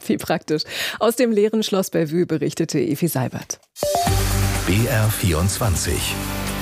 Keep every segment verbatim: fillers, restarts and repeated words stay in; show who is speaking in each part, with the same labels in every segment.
Speaker 1: Wie praktisch. Aus dem leeren Schloss Bellevue berichtete Evi Seibert.
Speaker 2: B R vierundzwanzig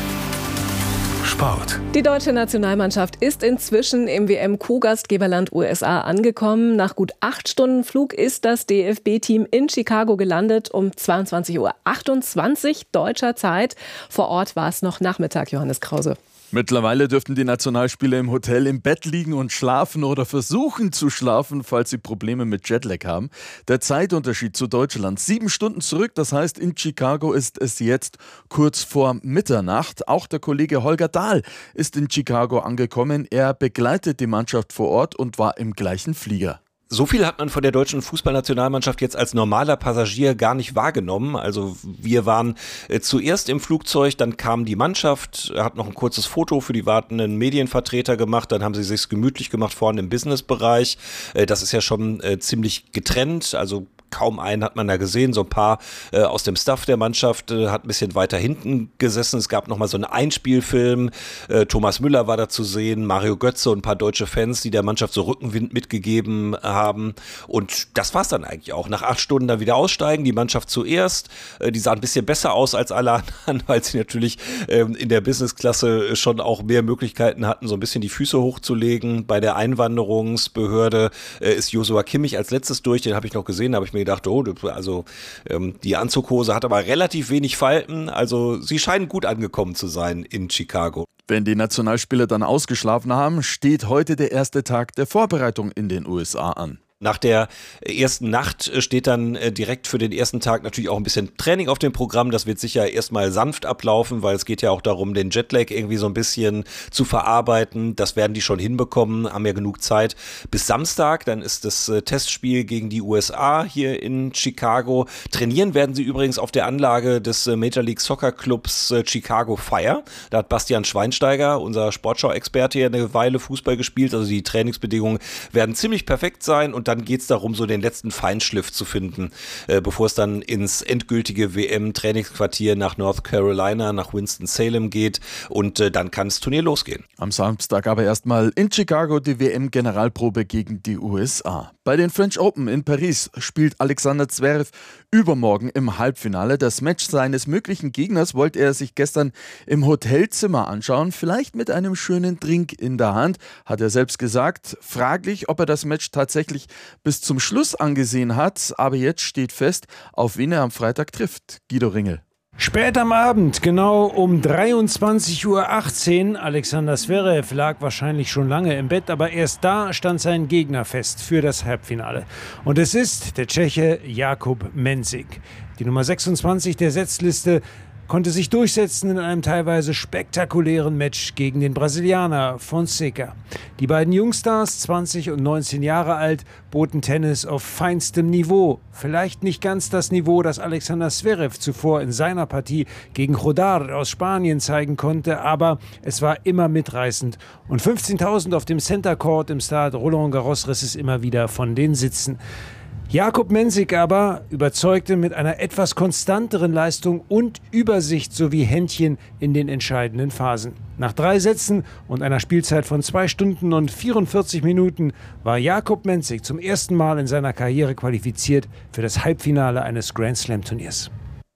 Speaker 2: Sport.
Speaker 1: Die deutsche Nationalmannschaft ist inzwischen im W M-Co-Gastgeberland U S A angekommen. Nach gut acht Stunden Flug ist das D F B-Team in Chicago gelandet um zweiundzwanzig Uhr achtundzwanzig deutscher Zeit. Vor Ort war es noch Nachmittag, Johannes Krause.
Speaker 3: Mittlerweile dürften die Nationalspieler im Hotel im Bett liegen und schlafen oder versuchen zu schlafen, falls sie Probleme mit Jetlag haben. Der Zeitunterschied zu Deutschland, sieben Stunden zurück, das heißt in Chicago ist es jetzt kurz vor Mitternacht. Auch der Kollege Holger Dahl ist in Chicago angekommen. Er begleitet die Mannschaft vor Ort und war im gleichen Flieger.
Speaker 4: So viel hat man von der deutschen Fußballnationalmannschaft jetzt als normaler Passagier gar nicht wahrgenommen. Also wir waren äh, zuerst im Flugzeug, dann kam die Mannschaft, hat noch ein kurzes Foto für die wartenden Medienvertreter gemacht, dann haben sie sich's gemütlich gemacht vorne im Businessbereich. Äh, das ist ja schon äh, ziemlich getrennt, also kaum einen hat man da gesehen, so ein paar äh, aus dem Staff der Mannschaft äh, hat ein bisschen weiter hinten gesessen. Es gab nochmal so einen Einspielfilm, äh, Thomas Müller war da zu sehen, Mario Götze und ein paar deutsche Fans, die der Mannschaft so Rückenwind mitgegeben haben, und das war's dann eigentlich auch. Nach acht Stunden dann wieder aussteigen, die Mannschaft zuerst, äh, die sah ein bisschen besser aus als alle anderen, weil sie natürlich äh, in der Businessklasse schon auch mehr Möglichkeiten hatten, so ein bisschen die Füße hochzulegen. Bei der Einwanderungsbehörde äh, ist Joshua Kimmich als letztes durch, den habe ich noch gesehen, da habe ich mir gedacht, oh, also ähm, die Anzughose hat aber relativ wenig Falten, also sie scheinen gut angekommen zu sein in Chicago.
Speaker 3: Wenn die Nationalspieler dann ausgeschlafen haben, steht heute der erste Tag der Vorbereitung in den U S A an.
Speaker 4: Nach der ersten Nacht steht dann direkt für den ersten Tag natürlich auch ein bisschen Training auf dem Programm. Das wird sicher erstmal sanft ablaufen, weil es geht ja auch darum, den Jetlag irgendwie so ein bisschen zu verarbeiten. Das werden die schon hinbekommen, haben ja genug Zeit bis Samstag. Dann ist das Testspiel gegen die U S A hier in Chicago. Trainieren werden sie übrigens auf der Anlage des Major League Soccer Clubs Chicago Fire. Da hat Bastian Schweinsteiger, unser Sportschau-Experte, hier eine Weile Fußball gespielt. Also die Trainingsbedingungen werden ziemlich perfekt sein, und dann geht es darum, so den letzten Feinschliff zu finden, äh, bevor es dann ins endgültige W M-Trainingsquartier nach North Carolina, nach Winston-Salem geht, und äh, dann kann das Turnier losgehen.
Speaker 3: Am Samstag aber erstmal in Chicago die W M-Generalprobe gegen die U S A. Bei den French Open in Paris spielt Alexander Zverev übermorgen im Halbfinale. Das Match seines möglichen Gegners wollte er sich gestern im Hotelzimmer anschauen, vielleicht mit einem schönen Drink in der Hand, hat er selbst gesagt. Fraglich, ob er das Match tatsächlich bis zum Schluss angesehen hat, aber jetzt steht fest, auf wen er am Freitag trifft. Guido Ringel.
Speaker 5: Spät am Abend, genau um dreiundzwanzig Uhr achtzehn. Alexander Zverev lag wahrscheinlich schon lange im Bett, aber erst da stand sein Gegner fest für das Halbfinale. Und es ist der Tscheche Jakub Mensik. Die Nummer sechsundzwanzig der Setzliste konnte sich durchsetzen in einem teilweise spektakulären Match gegen den Brasilianer Fonseca. Die beiden Jungstars, zwanzig und neunzehn Jahre alt, boten Tennis auf feinstem Niveau. Vielleicht nicht ganz das Niveau, das Alexander Zverev zuvor in seiner Partie gegen Rodar aus Spanien zeigen konnte, aber es war immer mitreißend. Und fünfzehntausend auf dem Center Court im Stade Roland Garros riss es immer wieder von den Sitzen. Jakub Mensik aber überzeugte mit einer etwas konstanteren Leistung und Übersicht sowie Händchen in den entscheidenden Phasen. Nach drei Sätzen und einer Spielzeit von zwei Stunden und vierundvierzig Minuten war Jakub Mensik zum ersten Mal in seiner Karriere qualifiziert für das Halbfinale eines Grand-Slam-Turniers.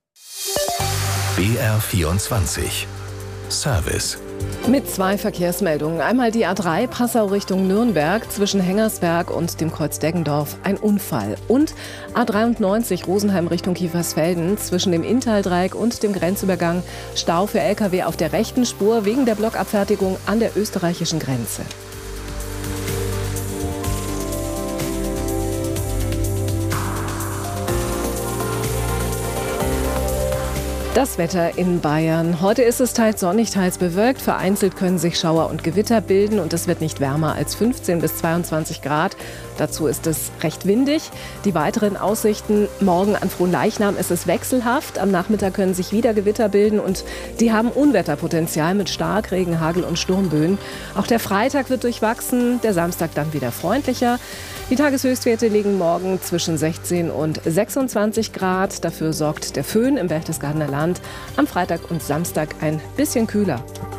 Speaker 2: B R vierundzwanzig Service.
Speaker 1: Mit zwei Verkehrsmeldungen. Einmal die A drei Passau Richtung Nürnberg zwischen Hengersberg und dem Kreuz Deggendorf. Ein Unfall. Und A dreiundneunzig Rosenheim Richtung Kiefersfelden zwischen dem Inntal-Dreieck und dem Grenzübergang. Stau für L K W auf der rechten Spur wegen der Blockabfertigung an der österreichischen Grenze. Das Wetter in Bayern. Heute ist es teils sonnig, teils bewölkt. Vereinzelt können sich Schauer und Gewitter bilden und es wird nicht wärmer als fünfzehn bis zweiundzwanzig Grad. Dazu ist es recht windig. Die weiteren Aussichten: morgen an Fronleichnam ist es wechselhaft. Am Nachmittag können sich wieder Gewitter bilden und die haben Unwetterpotenzial mit Starkregen, Hagel und Sturmböen. Auch der Freitag wird durchwachsen, der Samstag dann wieder freundlicher. Die Tageshöchstwerte liegen morgen zwischen sechzehn und sechsundzwanzig Grad. Dafür sorgt der Föhn im Berchtesgadener Land. Am Freitag und Samstag ein bisschen kühler.